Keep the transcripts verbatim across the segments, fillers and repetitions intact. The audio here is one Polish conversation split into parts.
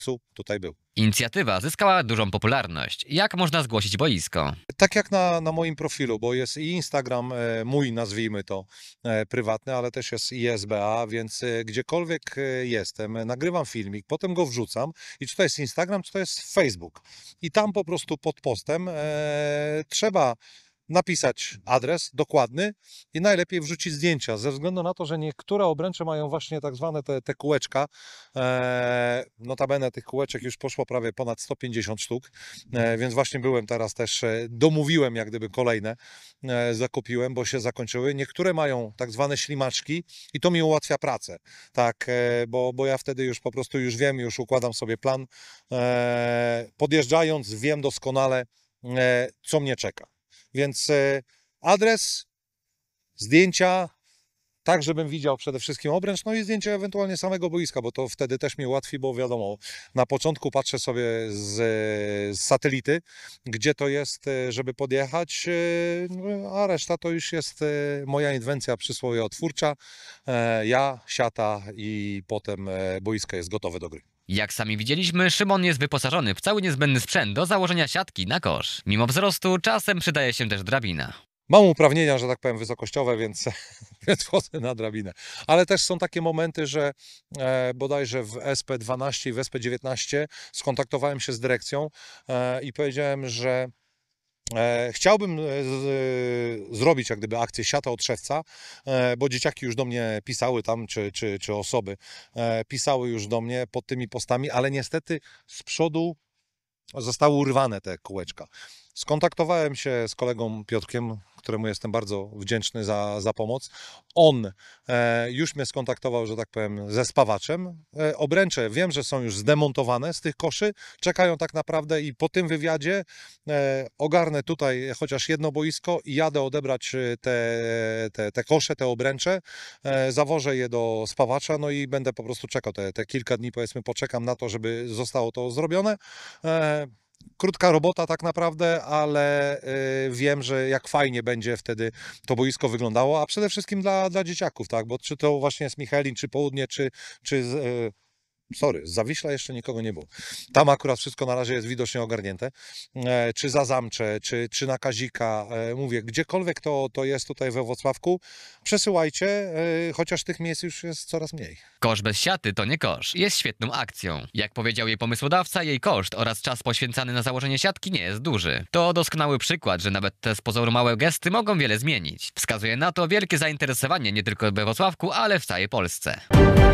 tutaj był. Inicjatywa zyskała dużą popularność. Jak można zgłosić boisko? Tak jak na, na moim profilu, bo jest i Instagram e, mój, nazwijmy to, e, prywatny, ale też jest i S B A, więc e, gdziekolwiek e, jestem, e, nagrywam filmik, potem go wrzucam i czy to jest Instagram, czy to jest Facebook. I tam po prostu pod postem e, trzeba napisać adres dokładny i najlepiej wrzucić zdjęcia, ze względu na to, że niektóre obręcze mają właśnie tak zwane te, te kółeczka. E, notabene tych kółeczek już poszło prawie ponad sto pięćdziesiąt sztuk, e, więc właśnie byłem teraz też, e, domówiłem jak gdyby kolejne, e, zakupiłem, bo się zakończyły. Niektóre mają tak zwane ślimaczki i to mi ułatwia pracę, tak, e, bo, bo ja wtedy już po prostu już wiem, już układam sobie plan. E, podjeżdżając wiem doskonale, e, co mnie czeka. Więc adres, zdjęcia, tak żebym widział przede wszystkim obręcz, no i zdjęcie ewentualnie samego boiska, bo to wtedy też mi ułatwi, bo wiadomo, na początku patrzę sobie z, z satelity, gdzie to jest, żeby podjechać, a reszta to już jest moja inwencja przysłowiowa twórcza, ja, siata i potem boisko jest gotowe do gry. Jak sami widzieliśmy, Szymon jest wyposażony w cały niezbędny sprzęt do założenia siatki na kosz. Mimo wzrostu czasem przydaje się też drabina. Mam uprawnienia, że tak powiem, wysokościowe, więc, więc wchodzę na drabinę. Ale też są takie momenty, że e, bodajże w S P dwanaście i w S P dziewiętnaście skontaktowałem się z dyrekcją e, i powiedziałem, że E, chciałbym z, zrobić jak gdyby akcję siata od szewca, e, bo dzieciaki już do mnie pisały tam, czy, czy, czy osoby e, pisały już do mnie pod tymi postami, ale niestety z przodu zostały urwane te kółeczka. Skontaktowałem się z kolegą Piotrkiem, któremu jestem bardzo wdzięczny za, za pomoc. On e, już mnie skontaktował, że tak powiem, ze spawaczem. E, obręcze wiem, że są już zdemontowane z tych koszy, czekają tak naprawdę i po tym wywiadzie e, ogarnę tutaj chociaż jedno boisko i jadę odebrać te, te, te kosze, te obręcze, e, zawożę je do spawacza, no i będę po prostu czekał te, te kilka dni, powiedzmy, poczekam na to, żeby zostało to zrobione. E, Krótka robota tak naprawdę, ale y, wiem, że jak fajnie będzie wtedy to boisko wyglądało, a przede wszystkim dla, dla dzieciaków, tak, bo czy to właśnie jest Michelin, czy Południe, czy, czy y, sorry, z Zawiśla jeszcze nikogo nie było. Tam akurat wszystko na razie jest widocznie ogarnięte. E, czy za Zamcze, czy, czy na Kazika, e, mówię, gdziekolwiek to, to jest tutaj we Włocławku, przesyłajcie, e, chociaż tych miejsc już jest coraz mniej. Kosz bez siaty to nie kosz. Jest świetną akcją. Jak powiedział jej pomysłodawca, jej koszt oraz czas poświęcany na założenie siatki nie jest duży. To doskonały przykład, że nawet te z pozoru małe gesty mogą wiele zmienić. Wskazuje na to wielkie zainteresowanie nie tylko we Włocławku, ale w całej Polsce.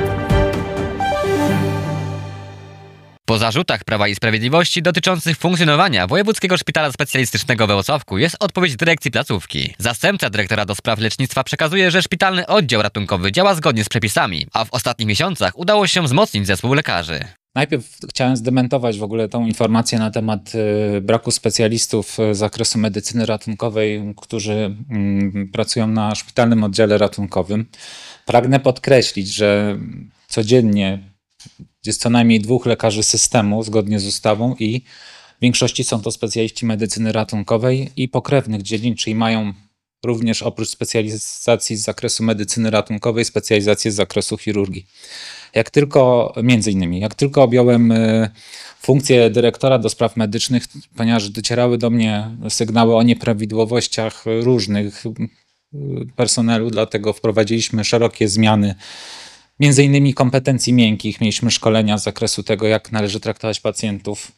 Po zarzutach Prawa i Sprawiedliwości dotyczących funkcjonowania Wojewódzkiego Szpitala Specjalistycznego we Włocławku jest odpowiedź dyrekcji placówki. Zastępca dyrektora do spraw lecznictwa przekazuje, że szpitalny oddział ratunkowy działa zgodnie z przepisami, a w ostatnich miesiącach udało się wzmocnić zespół lekarzy. Najpierw chciałem zdementować w ogóle tą informację na temat braku specjalistów z zakresu medycyny ratunkowej, którzy pracują na szpitalnym oddziale ratunkowym. Pragnę podkreślić, że codziennie jest co najmniej dwóch lekarzy systemu zgodnie z ustawą i w większości są to specjaliści medycyny ratunkowej i pokrewnych dziedzin, czyli mają również oprócz specjalizacji z zakresu medycyny ratunkowej specjalizację z zakresu chirurgii. Jak tylko, między innymi, jak tylko objąłem funkcję dyrektora do spraw medycznych, ponieważ docierały do mnie sygnały o nieprawidłowościach różnych personelu, dlatego wprowadziliśmy szerokie zmiany między innymi kompetencji miękkich, mieliśmy szkolenia z zakresu tego, jak należy traktować pacjentów.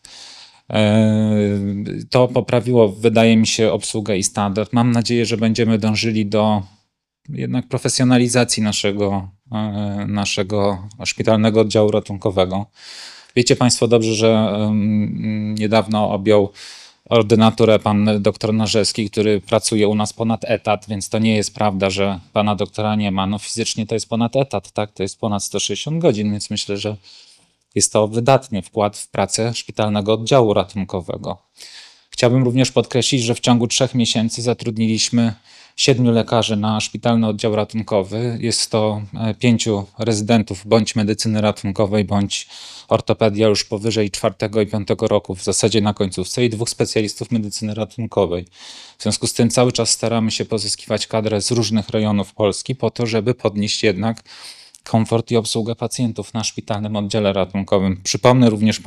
To poprawiło, wydaje mi się, obsługę i standard. Mam nadzieję, że będziemy dążyli do jednak profesjonalizacji naszego, naszego szpitalnego oddziału ratunkowego. Wiecie Państwo dobrze, że niedawno objął ordynaturę pan doktor Narzewski, który pracuje u nas ponad etat, więc to nie jest prawda, że pana doktora nie ma. No fizycznie to jest ponad etat, tak? To jest ponad sto sześćdziesiąt godzin, więc myślę, że jest to wydatny wkład w pracę szpitalnego oddziału ratunkowego. Chciałbym również podkreślić, że w ciągu trzech miesięcy zatrudniliśmy siedmiu lekarzy na szpitalny oddział ratunkowy. Jest to pięciu rezydentów bądź medycyny ratunkowej, bądź ortopedia już powyżej czwartego i piątego roku, w zasadzie na końcówce, i dwóch specjalistów medycyny ratunkowej. W związku z tym cały czas staramy się pozyskiwać kadrę z różnych rejonów Polski po to, żeby podnieść jednak komfort i obsługę pacjentów na szpitalnym oddziale ratunkowym. Przypomnę również